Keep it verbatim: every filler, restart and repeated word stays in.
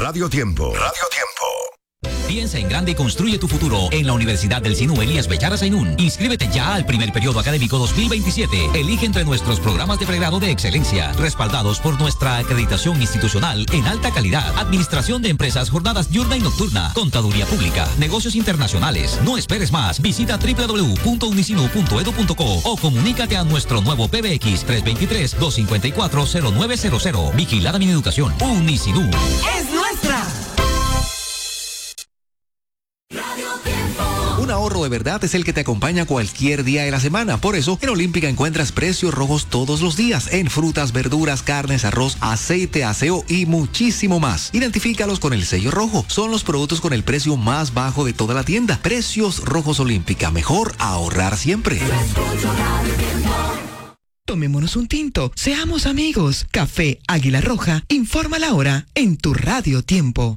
Radio Tiempo. Radio Tiempo. Piensa en grande y construye tu futuro en la Universidad del Sinú Elías Bellar Zainún. Inscríbete ya al primer periodo académico dos mil veintisiete. Elige entre nuestros programas de pregrado de excelencia, respaldados por nuestra acreditación institucional en alta calidad. Administración de empresas, jornadas diurna y nocturna, contaduría pública, negocios internacionales. No esperes más. Visita doble u doble u doble u punto unisinu punto edu punto co o comunícate a nuestro nuevo P B X tres dos tres, dos cinco cuatro, cero nueve cero cero. Vigilada mi educación. Unisinu. ¡Es nuestra! Un ahorro de verdad es el que te acompaña cualquier día de la semana. Por eso, en Olímpica encuentras precios rojos todos los días en frutas, verduras, carnes, arroz, aceite, aseo y muchísimo más. Identifícalos con el sello rojo. Son los productos con el precio más bajo de toda la tienda. Precios Rojos Olímpica. Mejor ahorrar siempre. Tomémonos un tinto. Seamos amigos. Café Águila Roja. Informa la hora en tu Radio Tiempo.